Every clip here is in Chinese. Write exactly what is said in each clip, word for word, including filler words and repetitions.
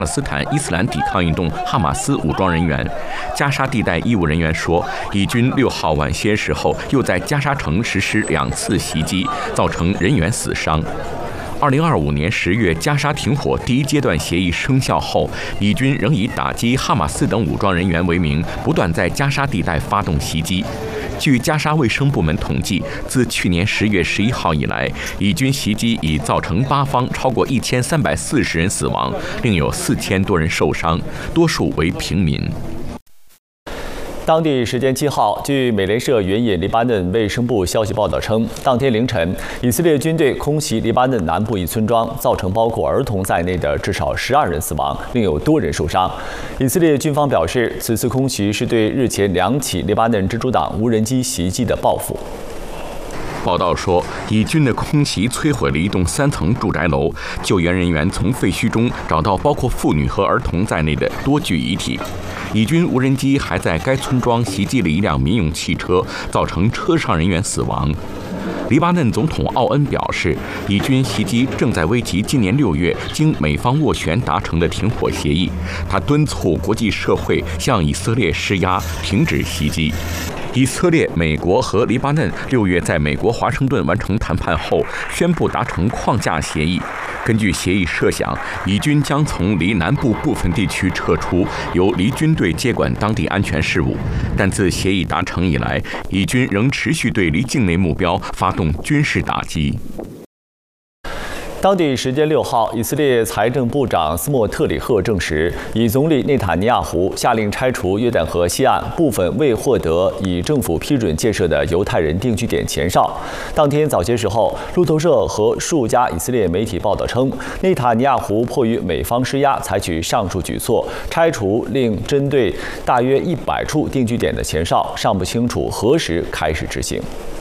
巴勒斯坦伊斯兰抵抗运动哈马斯武装人员。加沙地带医务人员说，以军六号晚些时候又在加沙城实施两次袭击，造成人员死伤。二零二五年十月，加沙停火第一阶段协议生效后，以军仍以打击哈马斯等武装人员为名，不断在加沙地带发动袭击。据加沙卫生部门统计，自去年十月十一号以来，以军袭击已造成巴方超过一千三百四十人死亡，另有四千多人受伤，多数为平民。 当地时间七号，据美联社援引黎巴嫩卫生部消息报道称，当天凌晨，以色列军队空袭黎巴嫩南部一村庄，造成包括儿童在内的至少十二人死亡，另有多人受伤。以色列军方表示，此次空袭是对日前两起黎巴嫩真主党无人机袭击的报复。 报道说，以军的空袭摧毁了一栋三层住宅楼，救援人员从废墟中找到包括妇女和儿童在内的多具遗体。以军无人机还在该村庄袭击了一辆民用汽车，造成车上人员死亡。黎巴嫩总统奥恩表示，以军袭击正在危及今年六月经美方斡旋达成的停火协议。他敦促国际社会向以色列施压，停止袭击。以色列、美国和黎巴嫩六月在美国华盛顿完成谈判后，宣布达成框架协议。根据协议设想，以军将从离南部部分地区撤出，由离军队接管当地安全事务。但自协议达成以来，以军仍持续对离境内目标发动军事打击。 当地时间六号，以色列财政部长斯莫特里赫证实，以总理内塔尼亚胡下令拆除约旦河西岸部分未获得以政府批准建设的犹太人定居点前哨。当天早些时候，路透社和数家以色列媒体报道称，内塔尼亚胡迫于美方施压，采取上述举措，拆除令针对大约一百处定居点的前哨，尚不清楚何时开始执行。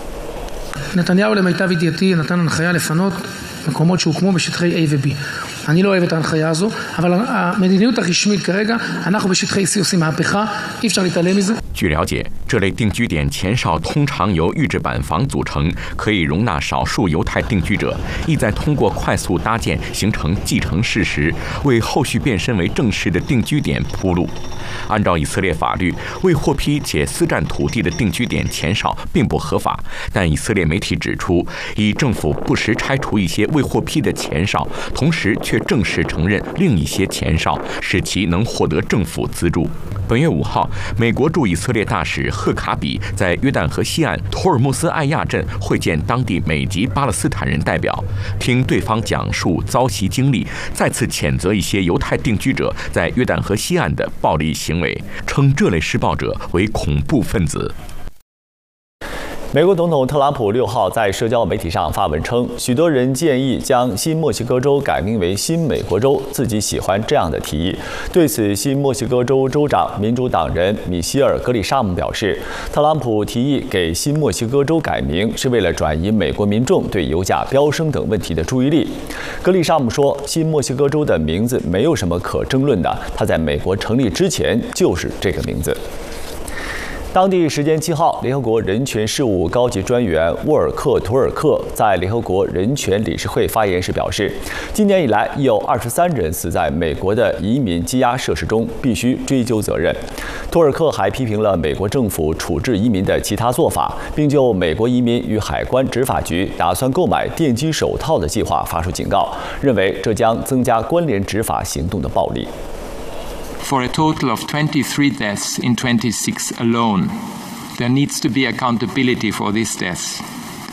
נתניהו למיטב ידיעתי נתן הנחיה לפנות מקומות שהוקמו בשטחי A ו-B. אני לא אוהב את ההנחיה הזו, אבל המדיניות הרשמית כרגע, אנחנו בשטחי C עושים מהפכה, אי אפשר להתעלם מזה. 据了解，这类定居点前哨通常由预制板房组成，可以容纳少数犹太定居者，意在通过快速搭建形成既成事实，为后续变身为正式的定居点铺路。按照以色列法律，未获批且私占土地的定居点前哨并不合法，但以色列媒体指出，以政府不时拆除一些未获批的前哨，同时却正式承认另一些前哨，使其能获得政府资助。本月五号，美国驻以色列大使赫卡比在约旦河西岸托尔木斯艾亚镇会见当地美籍巴勒斯坦人代表，听对方讲述遭袭经历，再次谴责一些犹太定居者在约旦河西岸的暴力行为，称这类施暴者为恐怖分子。 美国总统特朗普六号在社交媒体上发文称，许多人建议将新墨西哥州改名为新美国州，自己喜欢这样的提议。对此，新墨西哥州州长民主党人米歇尔·格里沙姆表示，特朗普提议给新墨西哥州改名是为了转移美国民众对油价飙升等问题的注意力。格里沙姆说，新墨西哥州的名字没有什么可争论的，它在美国成立之前就是这个名字。当地时间七号，联合国人权事务高级专员沃尔克·图尔克在联合国人权理事会发言时表示，今年以来已有二十三人死在美国的移民羁押设施中，必须追究责任。图尔克还批评了美国政府处置移民的其他做法，并就美国移民与海关执法局打算购买电击手套的计划发出警告，认为这将增加关联执法行动的暴力。 For a total of twenty-three deaths in twenty-six alone, there needs to be accountability for these deaths.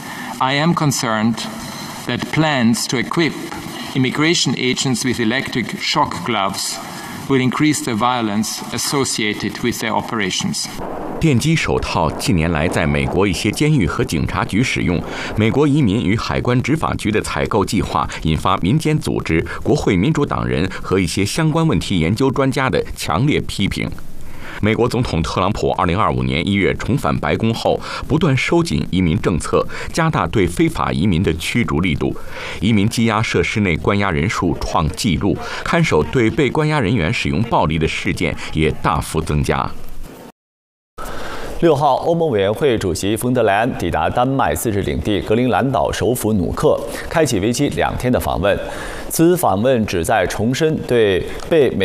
I am concerned that plans to equip immigration agents with electric shock gloves will increase the violence associated with their operations. 电击手套近年来在美国一些监狱和警察局使用，美国移民与海关执法局的采购计划引发民间组织、国会民主党人和一些相关问题研究专家的强烈批评。美国总统特朗普二零二五年一月重返白宫后，不断收紧移民政策，加大对非法移民的驱逐力度。移民羁押设施内关押人数创纪录，看守对被关押人员使用暴力的事件也大幅增加。 六号，欧盟委员会主席冯德莱恩抵达丹麦自治领地格陵兰岛首府努克，开启为期两天的访问。此访问旨在重申对被美